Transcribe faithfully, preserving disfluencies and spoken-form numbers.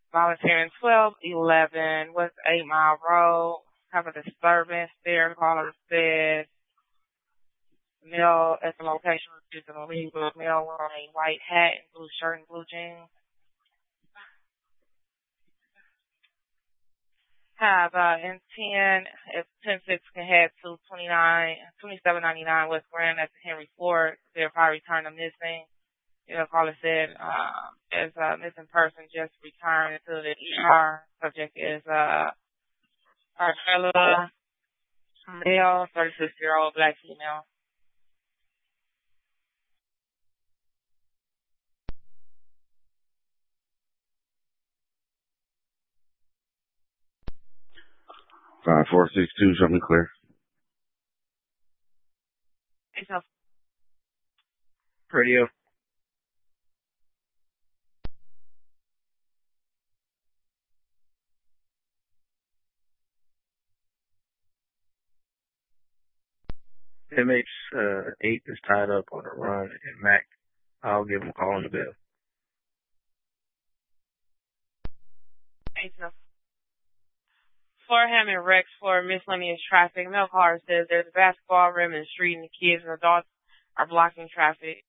Volunteering twelve eleven West eight Mile Road. Have a disturbance there. Caller said male at the location was using a legal male wearing a white hat and blue shirt and blue jeans. Have uh, in ten, if ten six can head to twenty-nine, twenty-seven ninety-nine West Grand at the Henry Ford. Therefore, return a missing. You know, caller said uh, is a missing person just returned to the E R. Subject is uh, Archella, male, thirty-six year old black female. Five four six two, show me clear. Radio. M H uh, eight is tied up on a run at Mac. I'll give him a call on the bell. Foreham and Rex for miscellaneous traffic. Male caller says there's a basketball rim in the street and the kids and adults are blocking traffic.